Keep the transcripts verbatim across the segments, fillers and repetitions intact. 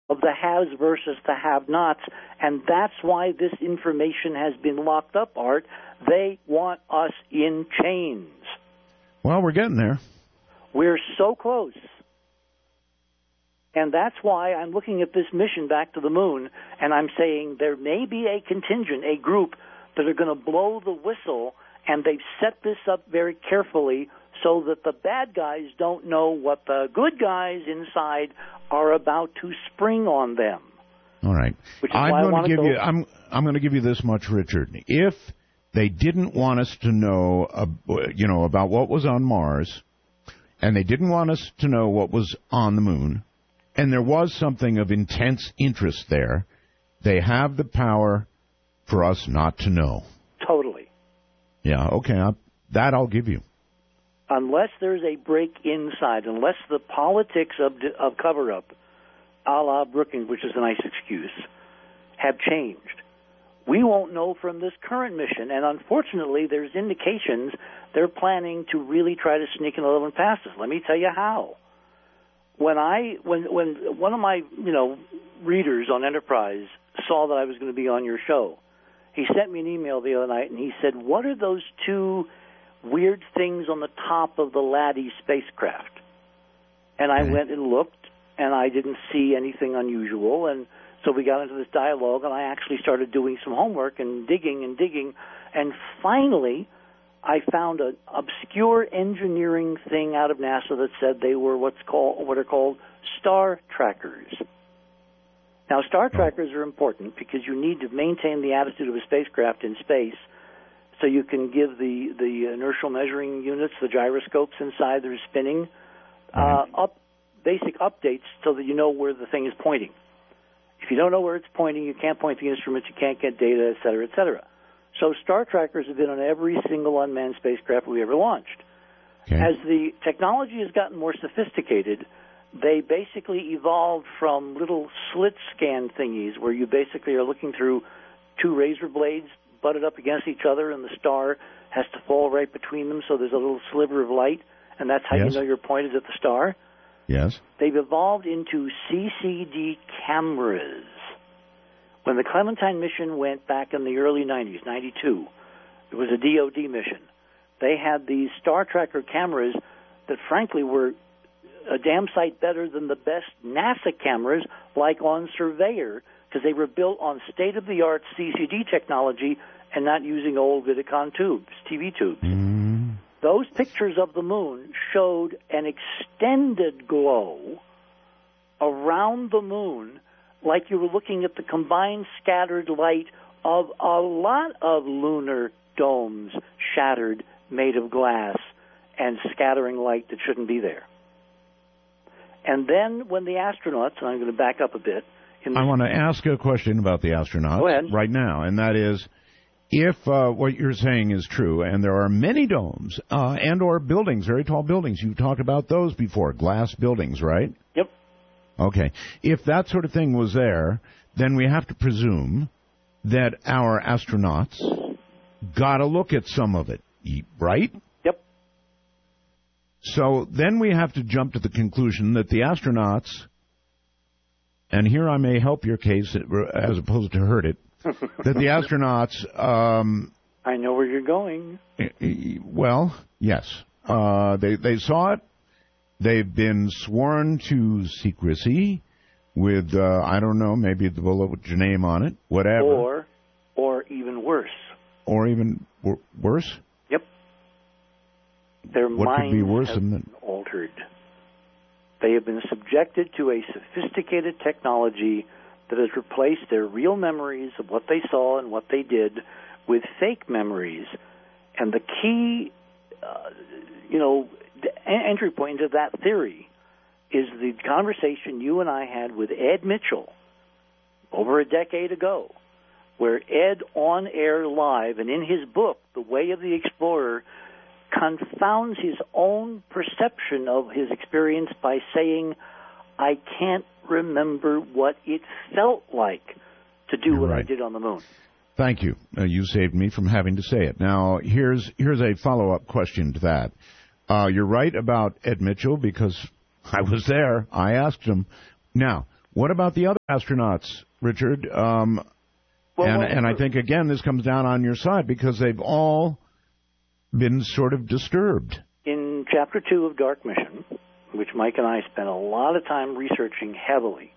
of the haves versus the have-nots, and that's why this information has been locked up, Art. They want us in chains. Well, we're getting there. We're so close. And that's why I'm looking at this mission back to the moon, and I'm saying there may be a contingent, a group, that are going to blow the whistle, and they've set this up very carefully so that the bad guys don't know what the good guys inside are about to spring on them. All right. Which is I'm why going I want to give go. you. I'm. I'm going to give you this much, Richard. If they didn't want us to know, uh, you know, about what was on Mars, and they didn't want us to know what was on the moon, and there was something of intense interest there, they have the power for us not to know. Totally. Yeah. Okay. I, that I'll give you. Unless there's a break inside, unless the politics of, of cover-up, a la Brookings, which is a nice excuse, have changed, we won't know from this current mission. And unfortunately, there's indications they're planning to really try to sneak an eleven past us. Let me tell you how. When I, when when one of my, you know, readers on Enterprise saw that I was going to be on your show, he sent me an email the other night, and he said, "What are those two weird things on the top of the Laddie spacecraft?" And I went and looked, and I didn't see anything unusual, and so we got into this dialogue, and I actually started doing some homework and digging and digging, and finally I found an obscure engineering thing out of NASA that said they were what's called what are called star trackers. Now, star trackers are important because you need to maintain the attitude of a spacecraft in space, so you can give the, the inertial measuring units, the gyroscopes inside that are spinning, uh, up basic updates so that you know where the thing is pointing. If you don't know where it's pointing, you can't point the instruments, you can't get data, et cetera, et cetera. So star trackers have been on every single unmanned spacecraft we ever launched. Okay. As the technology has gotten more sophisticated, they basically evolved from little slit scan thingies where you basically are looking through two razor blades butted up against each other, and the star has to fall right between them, so there's a little sliver of light, and that's how Yes. you know your point is at the star. Yes. They've evolved into C C D cameras. When the Clementine mission went back in the early nineties, ninety-two, it was a D O D mission. They had these star tracker cameras that, frankly, were a damn sight better than the best NASA cameras, like on Surveyor, because they were built on state-of-the-art C C D technology and not using old Vidicon tubes, T V tubes. Mm. Those pictures of the moon showed an extended glow around the moon, like you were looking at the combined scattered light of a lot of lunar domes shattered, made of glass, and scattering light that shouldn't be there. And then when the astronauts, and I'm going to back up a bit. In I want to ask a question about the astronauts Go ahead. right now, and that is, if uh, what you're saying is true, and there are many domes uh, and or buildings, very tall buildings, you've talked about those before, glass buildings, right? Yep. Okay. If that sort of thing was there, then we have to presume that our astronauts got a look at some of it, right? Yep. So then we have to jump to the conclusion that the astronauts, and here I may help your case as opposed to hurt it, that the astronauts... Um, I know where you're going. Well, yes. Uh, they, they saw it. They've been sworn to secrecy with, uh, I don't know, maybe the bullet with your name on it, whatever. Or, or even worse. Or even wor- worse? Yep. Their What minds could be worse have than been altered. They have been subjected to a sophisticated technology that has replaced their real memories of what they saw and what they did with fake memories. And the key, uh, you know, the entry point into that theory is the conversation you and I had with Ed Mitchell over a decade ago, where Ed on air live and in his book, The Way of the Explorer, confounds his own perception of his experience by saying, I can't remember what it felt like to do You're what right. I did on the moon. Thank you. Uh, you saved me from having to say it. Now, here's here's a follow-up question to that. Uh, you're right about Ed Mitchell because I was there. I asked him. Now, What about the other astronauts, Richard? Um, well, and, well, and I think, again, this comes down on your side because they've all been sort of disturbed. In Chapter two of Dark Mission, which Mike and I spent a lot of time researching heavily,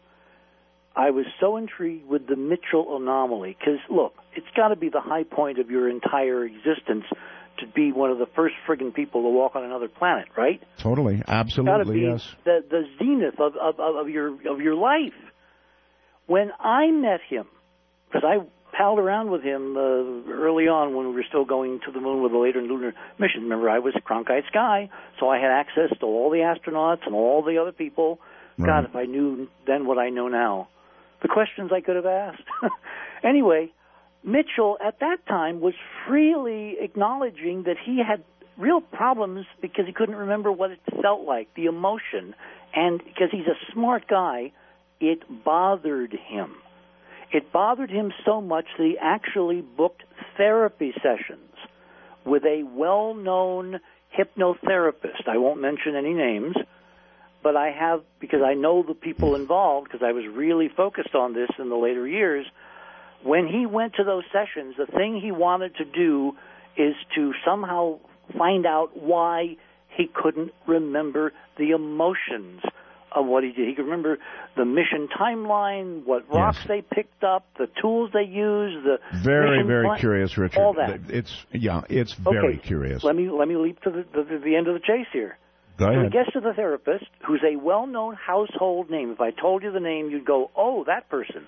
I was so intrigued with the Mitchell anomaly because, look, it's got to be the high point of your entire existence to be one of the first friggin' people to walk on another planet, right? Totally, absolutely, it's gotta be yes. The the zenith of, of of your of your life. When I met him, because I palled around with him uh, early on when we were still going to the moon with a later lunar mission. Remember, I was Cronkite's guy, so I had access to all the astronauts and all the other people. Right. God, if I knew then what I know now, the questions I could have asked. Anyway. Mitchell, at that time, was freely acknowledging that he had real problems because he couldn't remember what it felt like, the emotion. And because he's a smart guy, it bothered him. It bothered him so much that he actually booked therapy sessions with a well-known hypnotherapist. I won't mention any names, but I have, because I know the people involved, because I was really focused on this in the later years. When he went to those sessions, the thing he wanted to do is to somehow find out why he couldn't remember the emotions of what he did. He could remember the mission timeline, what rocks yes. they picked up, the tools they used, the very, mission very plan, curious, Richard. all that. It's yeah, it's very okay, curious. Let me let me leap to the, the, the end of the chase here. Go so ahead. he gets to the therapist, who's a well-known household name. If I told you the name, you'd go, "Oh, that person."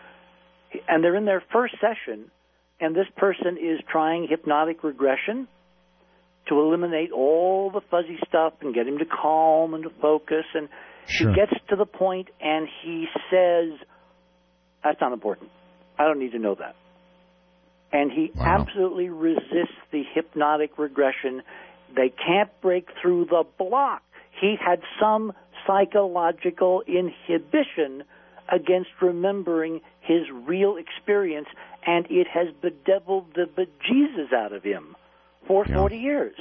And they're in their first session, and this person is trying hypnotic regression to eliminate all the fuzzy stuff and get him to calm and to focus. And sure. he gets to the point, and he says, "That's not important. I don't need to know that." And he wow. absolutely resists the hypnotic regression. They can't break through the block. He had some psychological inhibition against remembering his real experience, and it has bedeviled the bejesus out of him for yeah. forty years,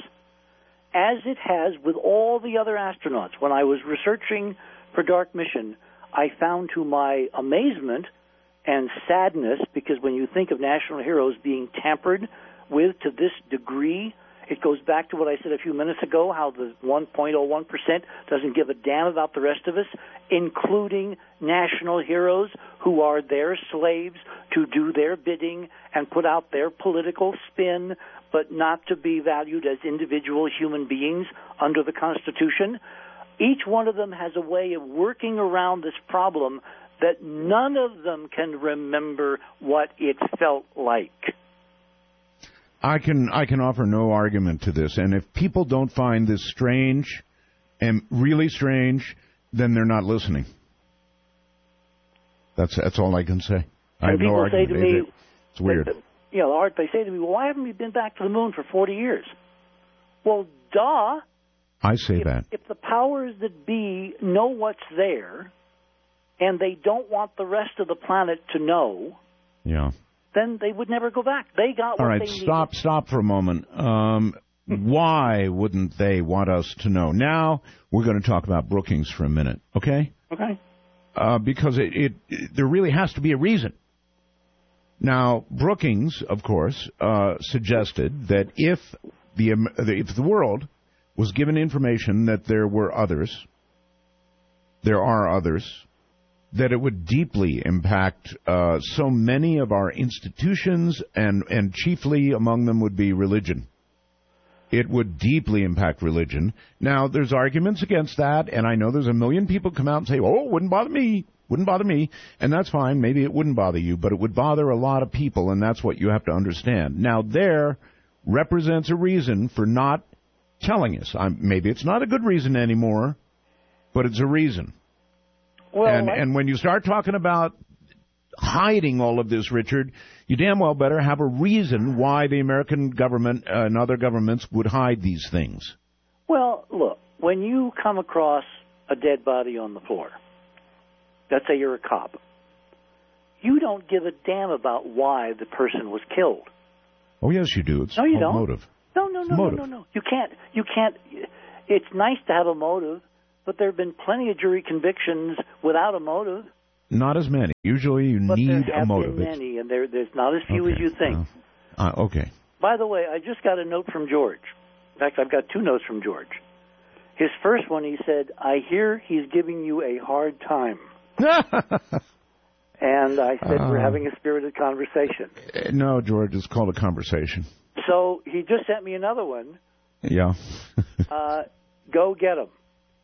as it has with all the other astronauts. When I was researching for Dark Mission, I found to my amazement and sadness, because when you think of national heroes being tampered with to this degree, it goes back to what I said a few minutes ago, how the one point zero one percent doesn't give a damn about the rest of us, including national heroes who are their slaves to do their bidding and put out their political spin, but not to be valued as individual human beings under the Constitution. Each one of them has a way of working around this problem that none of them can remember what it felt like. I can I can offer no argument to this, and if people don't find this strange and really strange, then they're not listening. That's that's all I can say. I have and people no say argument. to me, it's weird. They, you know, Art, they say to me, "Well, why haven't we been back to the moon for forty years?" Well, duh. I say if, that. If the powers that be know what's there, and they don't want the rest of the planet to know, yeah. then they would never go back. They got what All right, they stop, needed. stop for a moment. Um, why wouldn't they want us to know? Now we're going to talk about Brookings for a minute, okay? Okay. Uh, because it, it, it, there really has to be a reason. Now, Brookings, of course, uh, suggested that if the if the world was given information that there were others, there are others, that it would deeply impact uh, so many of our institutions, and, and chiefly among them would be religion. It would deeply impact religion. Now, there's arguments against that, and I know there's a million people come out and say, oh, it wouldn't bother me, wouldn't bother me, and that's fine. Maybe it wouldn't bother you, but it would bother a lot of people, and that's what you have to understand. Now, there represents a reason for not telling us. I'm, maybe it's not a good reason anymore, but it's a reason. Well, and, I, and when you start talking about hiding all of this, Richard, you damn well better have a reason why the American government uh, and other governments would hide these things. Well, look, when you come across a dead body on the floor, let's say you're a cop, you don't give a damn about why the person was killed. Oh, yes, you do. It's no, you called don't. motive. No, no, no, motive. no, no, no. You can't. You can't. It's nice to have a motive, but there have been plenty of jury convictions without a motive. not as many. Usually you but need there have a motive. Been many, and there, there's not as few okay. as you think. Uh, uh, okay. By the way, I just got a note from George. In fact, I've got two notes from George. His first one, he said, I hear he's giving you a hard time. And I said, uh, we're having a spirited conversation. No, George, it's called a conversation. So he just sent me another one. Yeah. uh, go get him.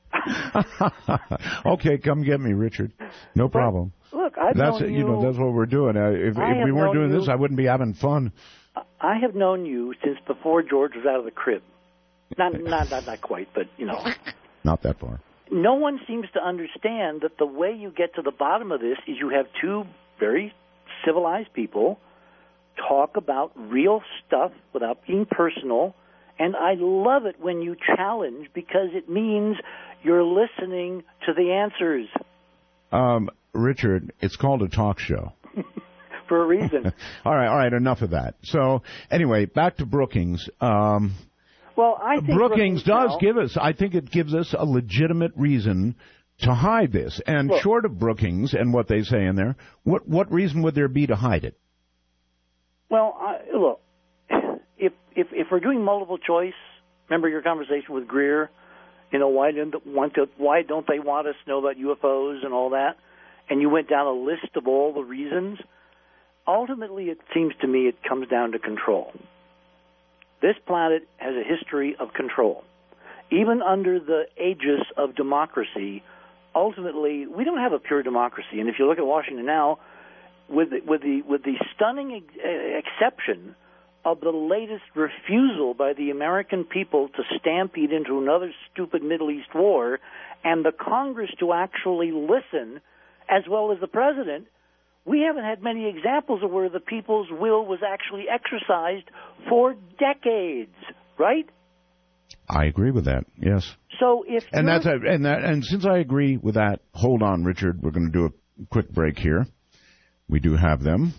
Okay, come get me, Richard. No but, problem. Look, I've that's known you, you know that's what we're doing. Uh, if if we weren't doing you, this, I wouldn't be having fun. I have known you since before George was out of the crib. Not not not, not quite, but you know. Not that far. No one seems to understand that the way you get to the bottom of this is you have two very civilized people talk about real stuff without being personal. And I love it when you challenge because it means you're listening to the answers. Um, Richard, it's called a talk show. For a reason. all right, all right, enough of that. So, anyway, back to Brookings. Um, well, I think Brookings, Brookings does now, give us, I think it gives us a legitimate reason to hide this. And look, short of Brookings and what they say in there, what, what reason would there be to hide it? Well, I, look. If, if if we're doing multiple choice, remember your conversation with Greer, you know, why didn't want to, why don't they want us to know about U F Os and all that? And you went down a list of all the reasons. Ultimately, it seems to me it comes down to control. This planet has a history of control. Even under the aegis of democracy, ultimately, we don't have a pure democracy. And if you look at Washington now, with the, with the with the stunning ex- exception of the latest refusal by the American people to stampede into another stupid Middle East war, and the Congress to actually listen, as well as the President, we haven't had many examples of where the people's will was actually exercised for decades, right? I agree with that, yes. So if and that's a, and that and since I agree with that, hold on, Richard, we're going to do a quick break here. We do have them.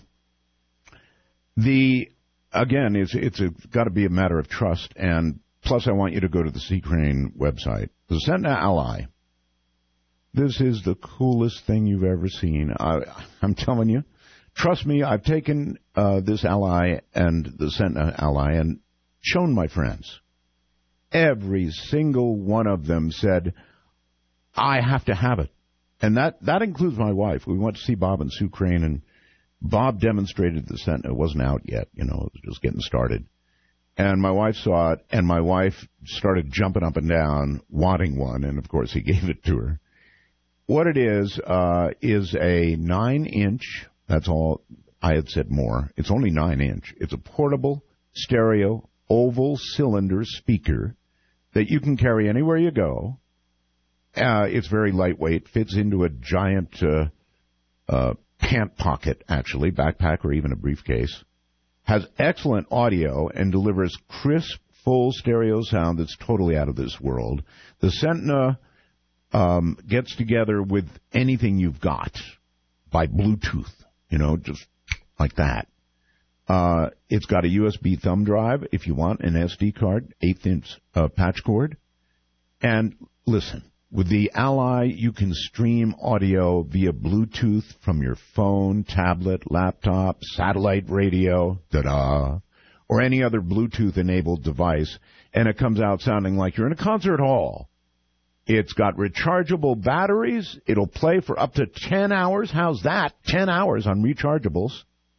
The Again, it's it's got to be a matter of trust, and plus I want you to go to the C. Crane website. The Sentinel Ally. This is the coolest thing you've ever seen. I, I'm telling you. Trust me, I've taken uh, this Ally and the Sentinel Ally and shown my friends. Every single one of them said, I have to have it. And that, that includes my wife. We went to see Bob and Sue Crane, and Bob demonstrated the Sentinel. It wasn't out yet, you know, it was just getting started. And my wife saw it, and my wife started jumping up and down, wanting one, and of course he gave it to her. What it is, uh, is a nine-inch, that's all, I had said more, it's only nine-inch. It's a portable, stereo, oval cylinder speaker that you can carry anywhere you go. Uh, it's very lightweight, fits into a giant uh, uh, pant pocket, actually, backpack or even a briefcase. Has excellent audio and delivers crisp, full stereo sound that's totally out of this world. The Sentinel um, gets together with anything you've got by Bluetooth, you know, just like that. Uh, it's got a U S B thumb drive if you want, an S D card, eighth inch uh, patch cord. And listen, with the Ally, you can stream audio via Bluetooth from your phone, tablet, laptop, satellite radio, da-da, or any other Bluetooth-enabled device, and it comes out sounding like you're in a concert hall. It's got rechargeable batteries. It'll play for up to ten hours. How's that? ten hours on rechargeables.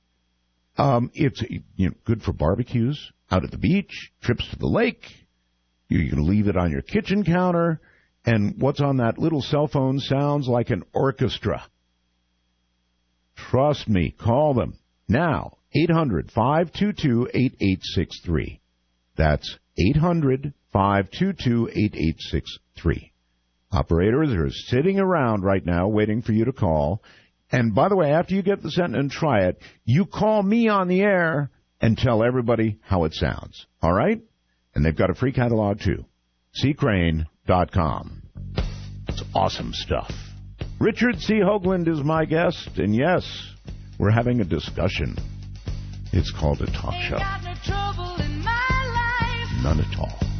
Um, it's you know, good for barbecues, out at the beach, trips to the lake. You, you can leave it on your kitchen counter. And what's on that little cell phone sounds like an orchestra. Trust me, call them now, eight hundred, five two two, eight eight six three. That's eight hundred, five two two, eight eight six three. Operators are sitting around right now waiting for you to call. And by the way, after you get the Sentinel and try it, you call me on the air and tell everybody how it sounds. All right? And they've got a free catalog, too. C Crane dot com. It's awesome stuff. Richard C. Hoagland is my guest, and yes, we're having a discussion. It's called a talk show. None at all.